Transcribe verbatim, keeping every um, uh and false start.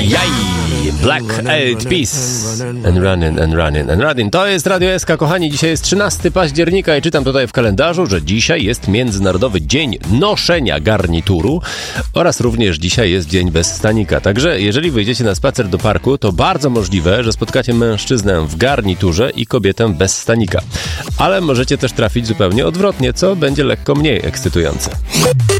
Jaj! Black Eyed Peas. And running, and running, and running. To jest Radio S K, kochani. Dzisiaj jest trzynastego października i czytam tutaj w kalendarzu, że dzisiaj jest Międzynarodowy Dzień Noszenia Garnituru oraz również dzisiaj jest Dzień bez stanika. Także jeżeli wyjdziecie na spacer do parku, to bardzo możliwe, że spotkacie mężczyznę w garniturze i kobietę bez stanika. Ale możecie też trafić zupełnie odwrotnie, co będzie lekko mniej ekscytujące.